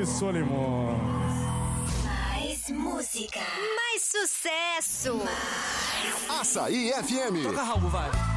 e Solimões. Mais música. Mais sucesso. Mais. Açaí FM. Toca Raul, vai.